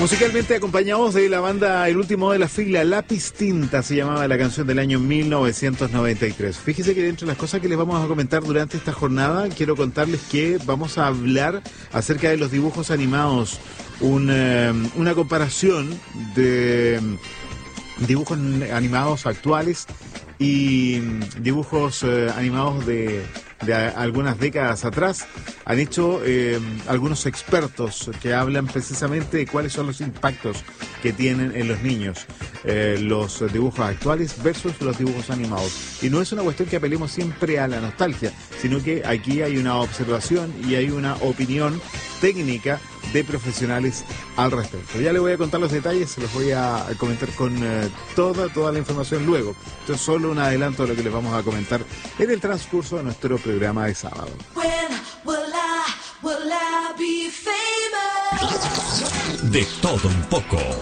Musicalmente acompañados de la banda El Último de la Fila, Lápiz Tinta se llamaba la canción del año 1993. Fíjese que dentro de las cosas que les vamos a comentar durante esta jornada, quiero contarles que vamos a hablar acerca de los dibujos animados, una comparación de dibujos animados actuales y dibujos animados de algunas décadas atrás. Han hecho algunos expertos que hablan precisamente de cuáles son los impactos que tienen en los niños los dibujos actuales versus los dibujos animados. Y no es una cuestión que apelemos siempre a la nostalgia, sino que aquí hay una observación y hay una opinión técnica de profesionales al respecto. Ya les voy a contar los detalles, se los voy a comentar con toda la información luego. Esto es solo un adelanto de lo que les vamos a comentar en el transcurso de nuestro programa de sábado. De todo un poco.